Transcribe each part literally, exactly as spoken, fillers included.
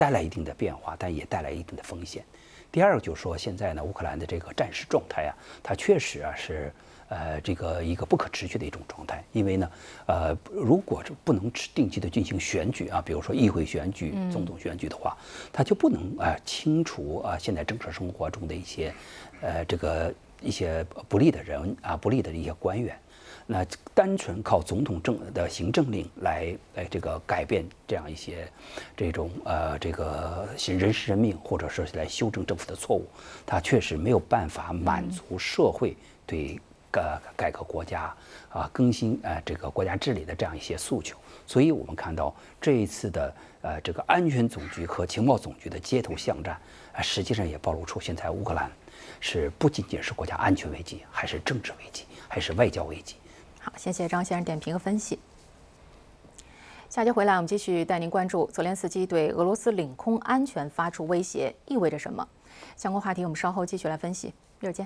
带来一定的变化，但也带来一定的风险。第二个就是说，现在呢，乌克兰的这个战时状态啊，它确实啊是呃这个一个不可持续的一种状态。因为呢，呃，如果是不能定期的进行选举啊，比如说议会选举、总统选举的话，它就不能啊、呃、清除啊现在政治生活中的一些呃这个一些不利的人啊、不利的一些官员。那单纯靠总统政的行政令来来这个改变这样一些这种呃这个人事任命，或者是来修正政府的错误，它确实没有办法满足社会对呃改革国家啊、更新呃这个国家治理的这样一些诉求。所以我们看到这一次的呃这个安全总局和情报总局的街头巷战，啊，实际上也暴露出现在乌克兰是不仅仅是国家安全危机，还是政治危机，还是外交危机。 好，谢谢张先生点评和分析。下节回来，我们继续带您关注泽连斯基对俄罗斯领空安全发出威胁意味着什么？相关话题我们稍后继续来分析。一会儿见。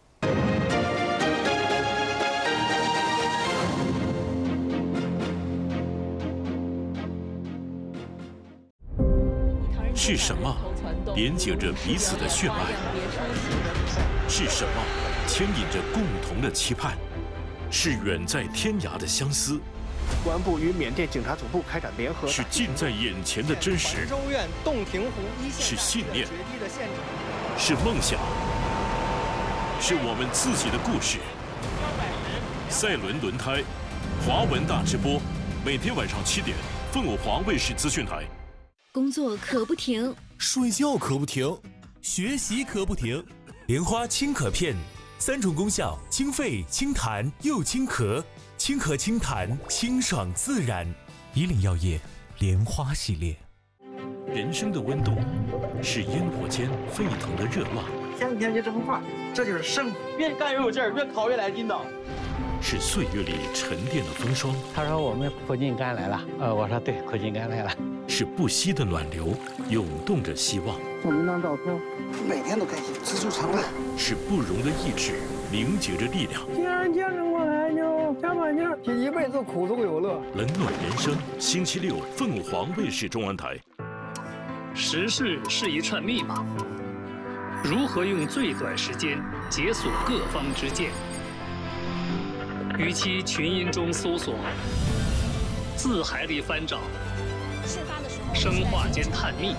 是什么连接着彼此的血脉？是什么牵引着共同的期盼？是远在天涯的相思， 公安部与缅甸警察总部开展联合， 是近在眼前的真实， 州院洞庭湖一线是信念，是梦想，是我们自己的故事。赛伦轮胎，华文大直播，每天晚上七点，凤凰华卫视资讯台。 工作可不停， 睡觉可不停，学习可不停。莲花清可片。三种功效：清肺、清痰又清咳。清咳清痰，清爽自然。以岭药业莲花系列。 人生的温度是烟火间沸腾的热浪， 天天就这么画，这就是生活。越干越有劲儿，越烤越来劲道。 是岁月里沉淀的风霜。 他说我们苦尽甘来了，呃，我说对，苦尽甘来了。 是不息的暖流，涌动着希望。 照明当照片，每天都开心，知足常乐。 是不容的意志，凝结着力量。 既然坚持过来，就加把劲儿，一辈子苦中有乐。 冷暖人生，星期六凤凰卫视中文台。 时事是一串密码，如何用最短时间解锁各方之见？与其群音中搜索，字海里翻找，生化间探秘，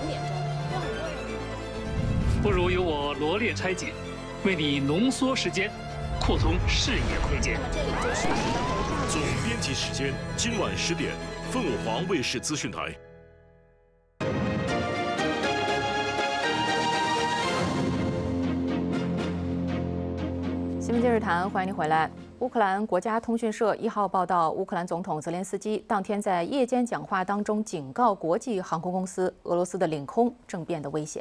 不如由我罗列拆解，为你浓缩时间，扩通视野空间。 总编辑时间，今晚十点，凤凰卫视资讯台。 新闻今日谈，欢迎您回来。乌克兰国家通讯社一号报道，乌克兰总统泽连斯基当天在夜间讲话当中警告国际航空公司，俄罗斯的领空正变得危险。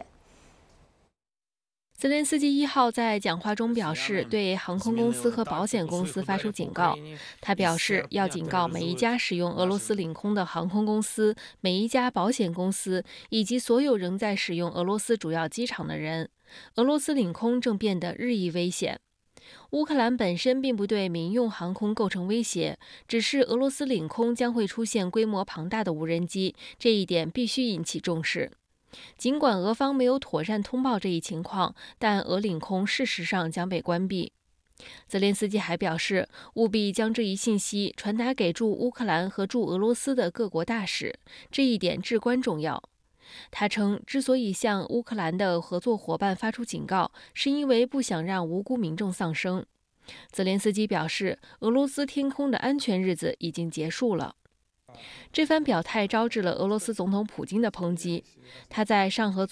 泽连斯基一号在讲话中表示，对航空公司和保险公司发出警告。他表示，要警告每一家使用俄罗斯领空的航空公司、每一家保险公司以及所有仍在使用俄罗斯主要机场的人，俄罗斯领空正变得日益危险。乌克兰本身并不对民用航空构成威胁，只是俄罗斯领空将会出现规模庞大的无人机，这一点必须引起重视。尽管俄方没有妥善通报这一情况，但俄领空事实上将被关闭。泽连斯基还表示，务必将这一信息传达给驻乌克兰和驻俄罗斯的各国大使，这一点至关重要。他称，之所以向乌克兰的合作伙伴发出警告，是因为不想让无辜民众丧生。泽连斯基表示，俄罗斯天空的安全日子已经结束了。这番表态招致了俄罗斯总统普京的抨击。他在上合